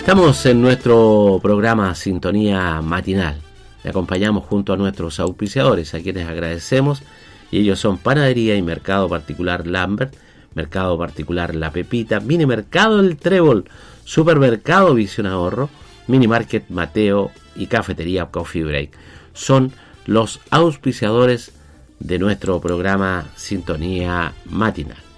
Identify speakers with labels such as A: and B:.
A: Estamos en nuestro programa Sintonía Matinal. Le acompañamos junto a nuestros auspiciadores, a quienes agradecemos, y ellos son Panadería y Mercado Particular Lambert, Mercado Particular La Pepita, Mini Mercado El Trébol, Supermercado Visión Ahorro, Mini Market Mateo y Cafetería Coffee Break. Son los auspiciadores de nuestro programa Sintonía Matinal.